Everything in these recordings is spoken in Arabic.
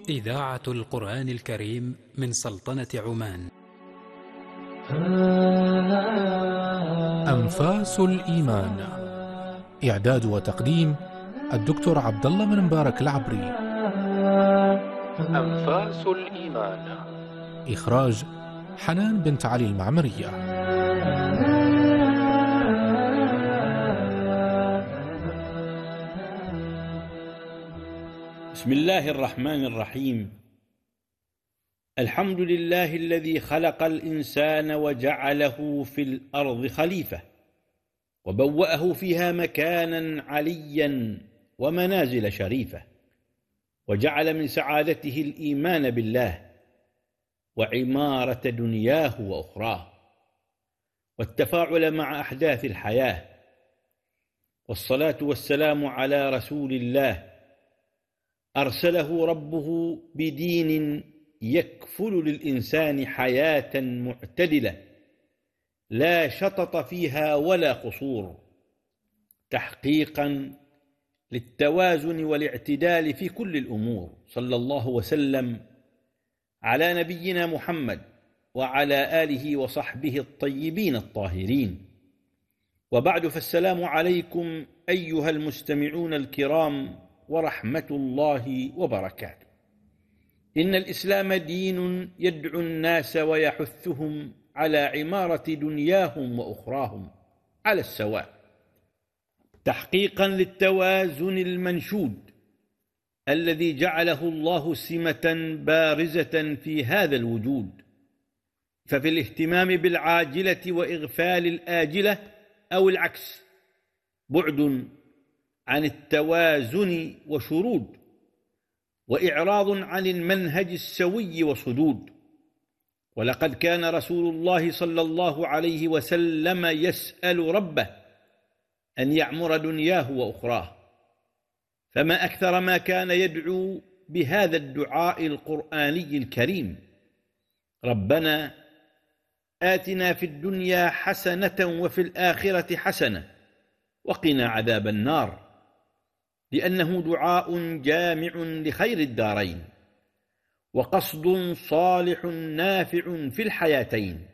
إذاعة القرآن الكريم من سلطنة عمان. أنفاس الإيمان. إعداد وتقديم الدكتور عبد الله بن مبارك العبري. أنفاس الإيمان. إخراج حنان بنت علي المعمرية. بسم الله الرحمن الرحيم. الحمد لله الذي خلق الإنسان وجعله في الأرض خليفة، وبوأه فيها مكانا عليا ومنازل شريفة، وجعل من سعادته الإيمان بالله وعمارة دنياه وأخراه، والتفاعل مع أحداث الحياة. والصلاة والسلام على رسول الله أرسله ربه بدين يكفل للإنسان حياة معتدلة لا شطط فيها ولا قصور، تحقيقا للتوازن والاعتدال في كل الأمور. صلى الله وسلم على نبينا محمد وعلى آله وصحبه الطيبين الطاهرين، وبعد، فالسلام عليكم أيها المستمعون الكرام ورحمة الله وبركاته. إن الإسلام دين يدعو الناس ويحثهم على عمارة دنياهم وأخراهم على السواء، تحقيقا للتوازن المنشود الذي جعله الله سمة بارزة في هذا الوجود. ففي الاهتمام بالعاجلة وإغفال الآجلة، أو العكس، بعد عن التوازن وشرود، وإعراض عن المنهج السوي وصدود. ولقد كان رسول الله صلى الله عليه وسلم يسأل ربه أن يعمر دنياه وأخراه، فما أكثر ما كان يدعو بهذا الدعاء القرآني الكريم: ربنا آتنا في الدنيا حسنة وفي الآخرة حسنة وقنا عذاب النار، لأنه دعاء جامع لخير الدارين، وقصد صالح نافع في الحياتين.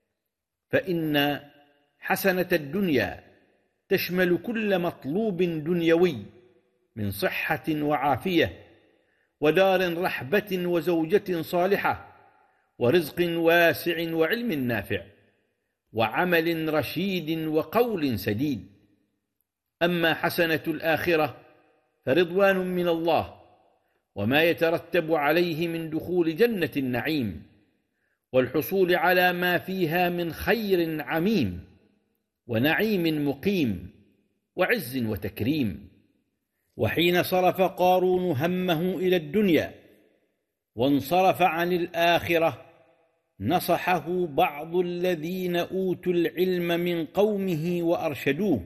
فإن حسنة الدنيا تشمل كل مطلوب دنيوي من صحة وعافية ودار رحبة وزوجة صالحة ورزق واسع وعلم نافع وعمل رشيد وقول سديد. أما حسنة الآخرة فرضوان من الله وما يترتب عليه من دخول جنة النعيم والحصول على ما فيها من خير عميم ونعيم مقيم وعز وتكريم. وحين صرف قارون همه إلى الدنيا وانصرف عن الآخرة، نصحه بعض الذين أوتوا العلم من قومه وأرشدوه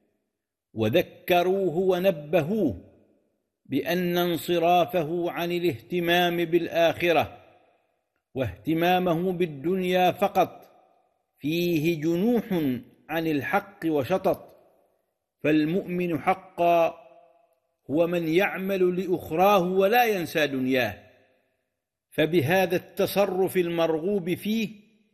وذكروه ونبهوه بأن انصرافه عن الاهتمام بالآخرة واهتمامه بالدنيا فقط فيه جنوح عن الحق وشطط. فالمؤمن حقا هو من يعمل لأخراه ولا ينسى دنياه، فبهذا التصرف المرغوب فيه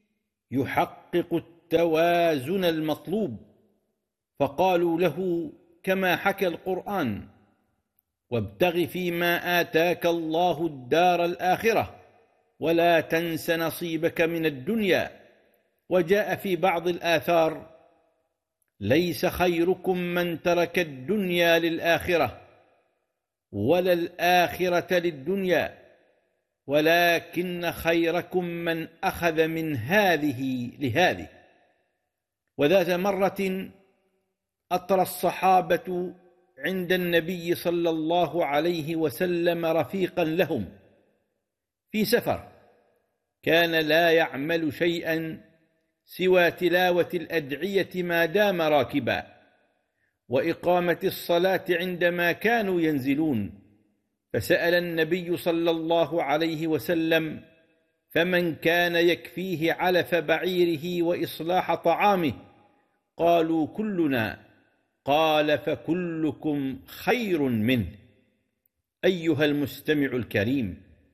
يحقق التوازن المطلوب. فقالوا له كما حكى القرآن: وابتغ فيما آتاك الله الدار الآخرة ولا تنس نصيبك من الدنيا. وجاء في بعض الآثار: ليس خيركم من ترك الدنيا للآخرة ولا الآخرة للدنيا، ولكن خيركم من أخذ من هذه لهذه. وذات مرة أطرى الصحابة عند النبي صلى الله عليه وسلم رفيقا لهم في سفر، كان لا يعمل شيئا سوى تلاوة الأدعية ما دام راكبا، وإقامة الصلاة عندما كانوا ينزلون. فسأل النبي صلى الله عليه وسلم: فمن كان يكفيه علف بعيره وإصلاح طعامه؟ قالوا: كلنا. قال: فكلكم خير منه. أيها المستمع الكريم،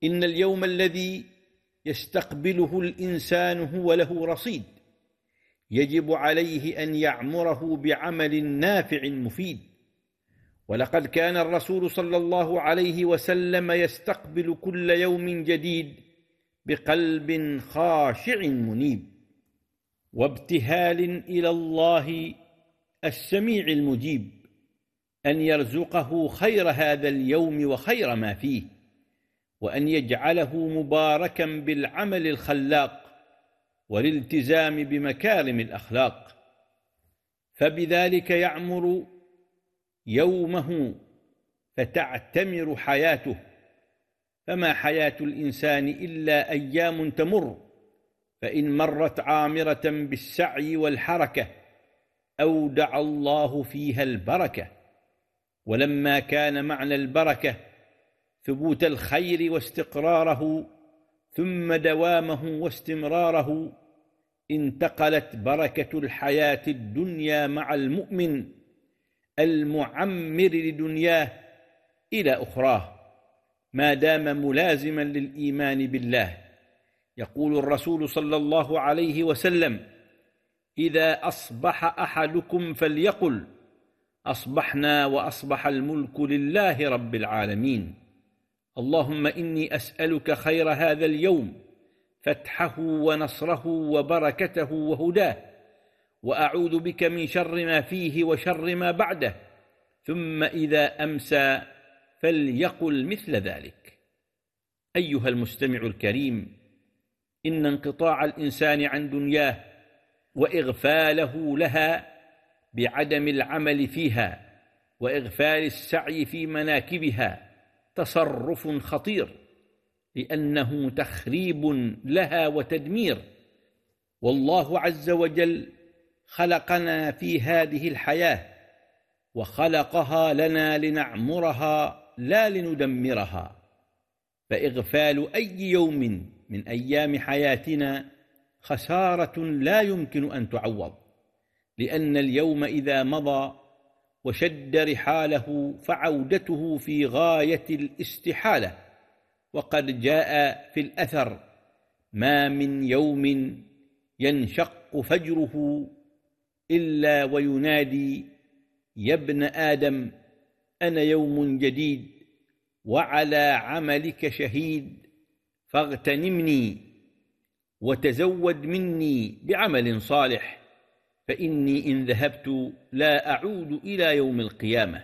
إن اليوم الذي يستقبله الإنسان هو له رصيد، يجب عليه أن يعمره بعمل نافع مفيد. ولقد كان الرسول صلى الله عليه وسلم يستقبل كل يوم جديد بقلب خاشع منيب، وابتهال إلى الله السميع المجيب أن يرزقه خير هذا اليوم وخير ما فيه، وأن يجعله مباركا بالعمل الخلاق والالتزام بمكارم الأخلاق، فبذلك يعمر يومه فتعتمر حياته. فما حياة الإنسان إلا أيام تمر، فإن مرت عامرة بالسعي والحركة أودع الله فيها البركة. ولما كان معنى البركة ثبوت الخير واستقراره ثم دوامه واستمراره، انتقلت بركة الحياة الدنيا مع المؤمن المعمر لدنياه إلى أخراه ما دام ملازما للإيمان بالله. يقول الرسول صلى الله عليه وسلم: إذا أصبح أحدكم فليقل أصبحنا وأصبح الملك لله رب العالمين، اللهم إني أسألك خير هذا اليوم، فتحه ونصره وبركته وهداه، وأعوذ بك من شر ما فيه وشر ما بعده. ثم إذا أمسى فليقل مثل ذلك. أيها المستمع الكريم، إن انقطاع الإنسان عن دنياه وإغفاله لها بعدم العمل فيها وإغفال السعي في مناكبها تصرف خطير، لأنه تخريب لها وتدمير. والله عز وجل خلقنا في هذه الحياة وخلقها لنا لنعمرها لا لندمرها، فإغفال أي يوم من أيام حياتنا خسارة لا يمكن أن تعوض، لأن اليوم إذا مضى وشد رحاله فعودته في غاية الاستحالة. وقد جاء في الأثر: ما من يوم ينشق فجره إلا وينادي يا ابن آدم أنا يوم جديد وعلى عملك شهيد، فاغتنمني وتزود مني بعمل صالح، فإني إن ذهبت لا أعود إلى يوم القيامة.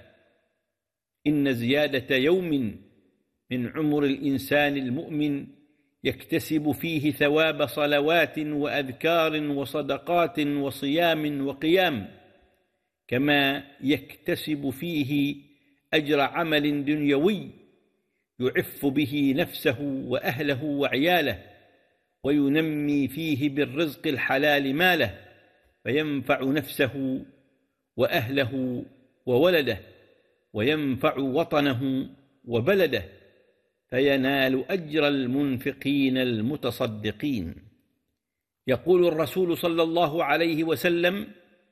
إن زيادة يوم من عمر الإنسان المؤمن يكتسب فيه ثواب صلوات وأذكار وصدقات وصيام وقيام، كما يكتسب فيه أجر عمل دنيوي يعف به نفسه وأهله وعياله، وينمي فيه بالرزق الحلال ماله، فينفع نفسه وأهله وولده، وينفع وطنه وبلده، فينال أجر المنفقين المتصدقين. يقول الرسول صلى الله عليه وسلم: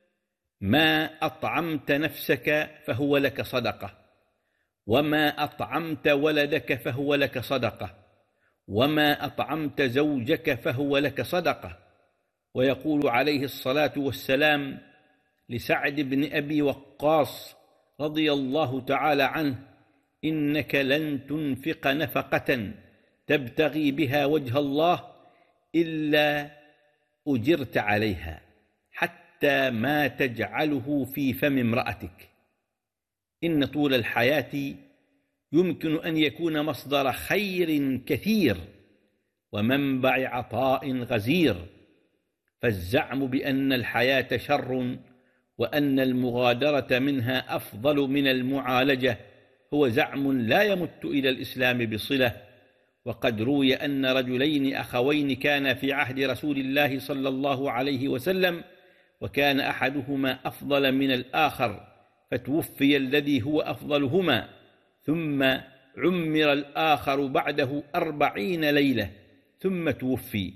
ما أطعمت نفسك فهو لك صدقة، وما أطعمت ولدك فهو لك صدقة، وما أطعمت زوجك فهو لك صدقة. ويقول عليه الصلاة والسلام لسعد بن أبي وقاص رضي الله تعالى عنه: إنك لن تنفق نفقة تبتغي بها وجه الله إلا أجرت عليها، حتى ما تجعله في فم امرأتك. إن طول الحياة يمكن أن يكون مصدر خير كثير ومنبع عطاء غزير، فالزعم بأن الحياة شر وأن المغادرة منها أفضل من المعالجة هو زعم لا يمت إلى الإسلام بصلة. وقد روي أن رجلين أخوين كانا في عهد رسول الله صلى الله عليه وسلم، وكان أحدهما أفضل من الآخر، فتوفي الذي هو أفضلهما، ثم عمر الآخر بعده 40 ليلة ثم توفي،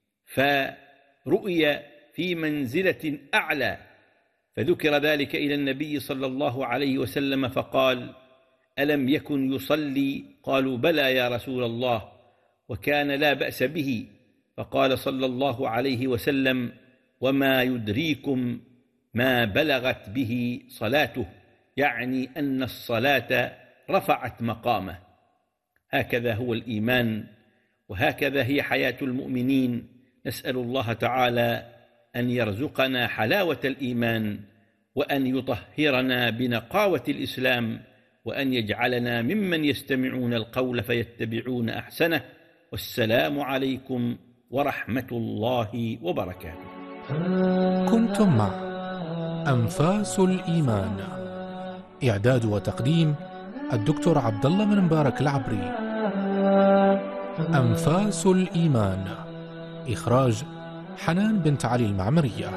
فرؤي في منزلة أعلى، فذكر ذلك إلى النبي صلى الله عليه وسلم فقال: ألم يكن يصلي؟ قالوا: بلى يا رسول الله. وكان لا بأس به، فقال صلى الله عليه وسلم: وما يدريكم ما بلغت به صلاته، يعني أن الصلاة رفعت مقامه. هكذا هو الإيمان، وهكذا هي حياة المؤمنين. نسأل الله تعالى أن يرزقنا حلاوة الإيمان، وأن يطهرنا بنقاوة الإسلام، وأن يجعلنا ممن يستمعون القول فيتبعون أحسنه. والسلام عليكم ورحمة الله وبركاته. كنتم مع أنفاس الإيمان، إعداد وتقديم الدكتور عبد الله بن مبارك العبري. أنفاس الإيمان، إخراج حنان بنت علي المعمرية.